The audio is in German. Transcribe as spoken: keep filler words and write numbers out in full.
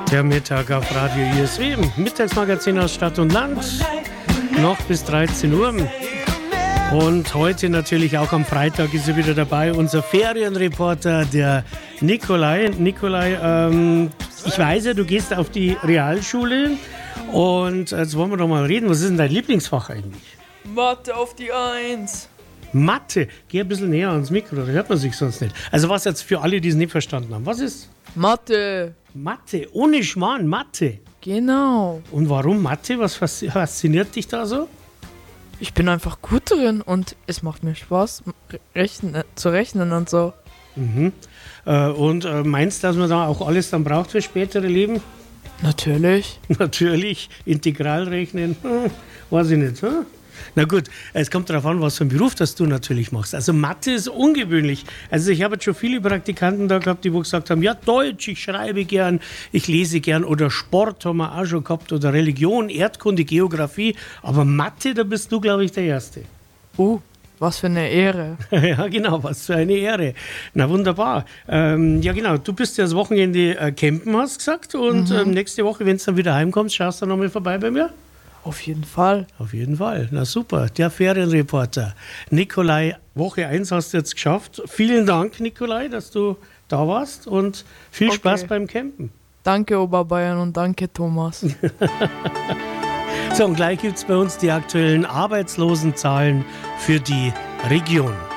Der Mittag auf Radio I S W, Mittagsmagazin aus Stadt und Land, noch bis dreizehn Uhr. Und heute natürlich auch am Freitag ist er wieder dabei, unser Ferienreporter, der Nikolai. Nikolai, ähm, ich weiß ja, du gehst auf die Realschule und jetzt wollen wir doch mal reden. Was ist denn dein Lieblingsfach eigentlich? Mathe auf die Eins. Mathe? Geh ein bisschen näher ans Mikro, da hört man sich sonst nicht. Also was jetzt für alle, die es nicht verstanden haben, was ist? Mathe. Mathe, ohne Schmarrn, Mathe. Genau. Und warum Mathe? Was fasziniert dich da so? Ich bin einfach gut drin und es macht mir Spaß, rechnen, zu rechnen und so. Mhm. Äh, und äh, meinst du, dass man da auch alles dann braucht für spätere Leben? Natürlich. Natürlich. Integralrechnen, hm, weiß ich nicht. Hm? Na gut, es kommt darauf an, was für einen Beruf das du natürlich machst. Also Mathe ist ungewöhnlich. Also ich habe jetzt schon viele Praktikanten da gehabt, die wo gesagt haben, ja Deutsch, ich schreibe gern, ich lese gern oder Sport haben wir auch schon gehabt oder Religion, Erdkunde, Geografie. Aber Mathe, da bist du, glaube ich, der Erste. Uh, was für eine Ehre. Ja genau, was für eine Ehre. Na wunderbar. Ähm, ja genau, du bist ja das Wochenende äh, campen, hast gesagt. Und mhm. ähm, nächste Woche, wenn du dann wieder heimkommst, schaust du nochmal vorbei bei mir? Auf jeden Fall. Auf jeden Fall. Na super. Der Ferienreporter Nikolai, Woche eins hast du jetzt geschafft. Vielen Dank, Nikolai, dass du da warst und viel okay. Spaß beim Campen. Danke, Oberbayern, und danke, Thomas. So, und gleich gibt es bei uns die aktuellen Arbeitslosenzahlen für die Region.